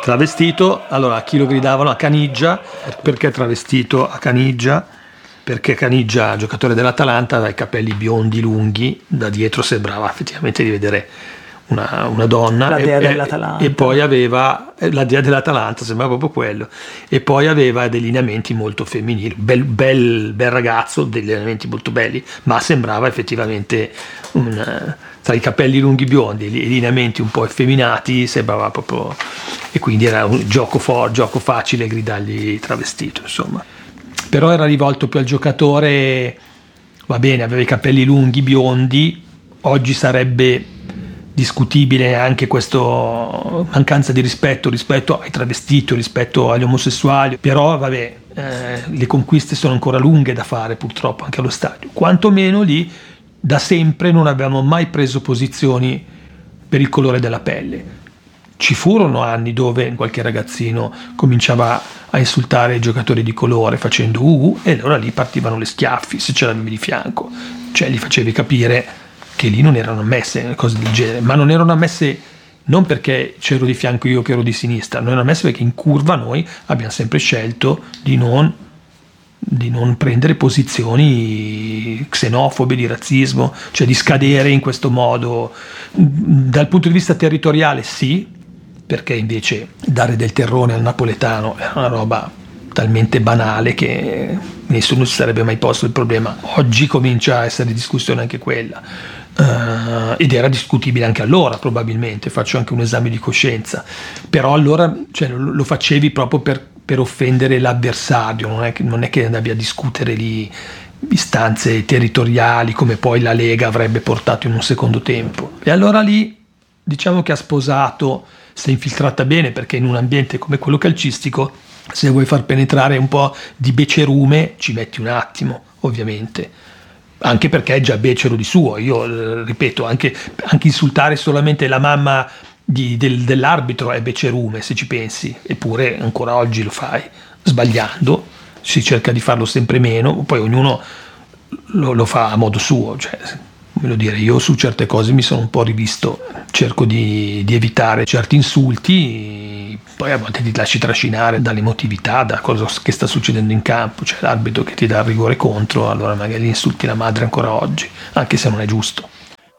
Travestito, allora a chi lo gridavano? A Caniggia. Perché travestito a Caniggia? Perché Caniggia, giocatore dell'Atalanta, aveva i capelli biondi lunghi, da dietro sembrava effettivamente di vedere una donna, la dea dell'Atalanta. E poi aveva la dea dell'Atalanta, sembrava proprio quello, e poi aveva dei lineamenti molto femminili, bel ragazzo, dei lineamenti molto belli, ma sembrava effettivamente tra i capelli lunghi biondi e i lineamenti un po' effeminati, sembrava proprio, e quindi era un gioco facile gridargli travestito, insomma. Però era rivolto più al giocatore, va bene, aveva i capelli lunghi biondi, oggi sarebbe discutibile anche questa mancanza di rispetto ai travestiti, rispetto agli omosessuali, però vabbè, le conquiste sono ancora lunghe da fare purtroppo anche allo stadio, quantomeno lì da sempre non abbiamo mai preso posizioni per il colore della pelle. Ci furono anni dove qualche ragazzino cominciava a insultare i giocatori di colore facendo e allora lì partivano le schiaffi se ce l'avevi di fianco, cioè gli facevi capire che lì non erano ammesse cose del genere, ma non erano ammesse non perché c'ero di fianco io che ero di sinistra, non erano ammesse perché in curva noi abbiamo sempre scelto di non prendere posizioni xenofobe, di razzismo, cioè di scadere in questo modo. Dal punto di vista territoriale sì, perché invece dare del terrone al napoletano era una roba talmente banale che nessuno si sarebbe mai posto il problema. Oggi comincia a essere discussione anche quella, ed era discutibile anche allora, probabilmente, faccio anche un esame di coscienza, però allora cioè, lo facevi proprio per offendere l'avversario, non è che andavi a discutere lì istanze territoriali come poi la Lega avrebbe portato in un secondo tempo. E allora lì diciamo che ha sposato, si è infiltrata bene, perché in un ambiente come quello calcistico, se vuoi far penetrare un po' di becerume ci metti un attimo, ovviamente, anche perché è già becero di suo. Io ripeto, anche insultare solamente la mamma dell'arbitro è becerume, se ci pensi, eppure ancora oggi lo fai, sbagliando, si cerca di farlo sempre meno, poi ognuno lo fa a modo suo, cioè, voglio dire, io su certe cose mi sono un po' rivisto, cerco di evitare certi insulti, poi a volte ti lasci trascinare dall'emotività, da cosa che sta succedendo in campo, cioè l'arbitro che ti dà il rigore contro, allora magari insulti la madre ancora oggi, anche se non è giusto.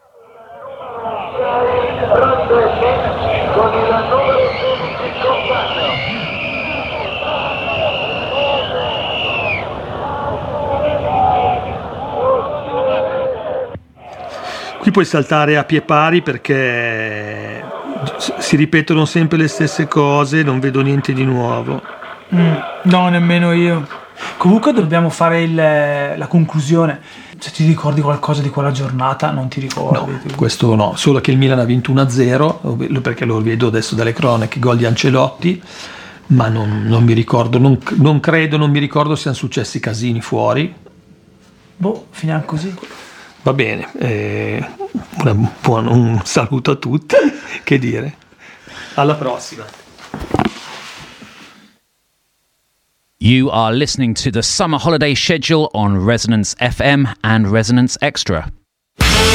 Qui puoi saltare a pie pari perché si ripetono sempre le stesse cose, non vedo niente di nuovo. No, nemmeno io. Comunque dobbiamo fare la conclusione. Se ti ricordi qualcosa di quella giornata, non ti ricordi? No, questo no, solo che il Milan ha vinto 1-0, perché lo vedo adesso dalle cronache, gol di Ancelotti, ma non mi ricordo, non mi ricordo siano successi casini fuori. Finiamo così. Va bene, un saluto a tutti, che dire, alla prossima. You are listening to the summer holiday schedule on Resonance FM and Resonance Extra.